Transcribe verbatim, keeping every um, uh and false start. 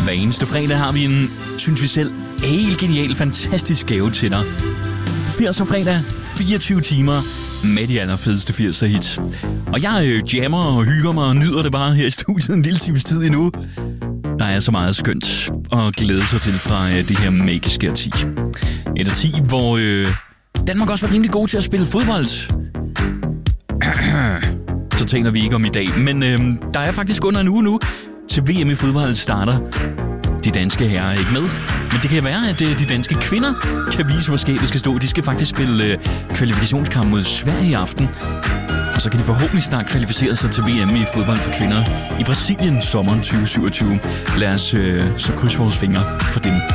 Hver eneste fredag har vi en, synes vi selv, helt genial, fantastisk gave til dig. firser fredag, fireogtyve timer med de allerfedeste firser hits. Og jeg øh, jammer og hygger mig og nyder det bare her i studiet en lille times tid endnu. Der er så meget skønt at glæde sig til fra øh, det her magiske årti. Et årti, hvor øh, Danmark også var rimelig god til at spille fodbold. Så taler vi ikke om i dag, men øh, der er faktisk under en uge nu til V M i fodbold starter. De danske herrer er ikke med, men det kan være, at de danske kvinder kan vise, hvor skabet skal stå. De skal faktisk spille øh, kvalifikationskamp mod Sverige i aften. Og så kan de forhåbentlig snart kvalificere sig til V M i fodbold for kvinder i Brasilien sommeren tyve syvogtyve. Lad os øh, så krydse vores fingre for dem.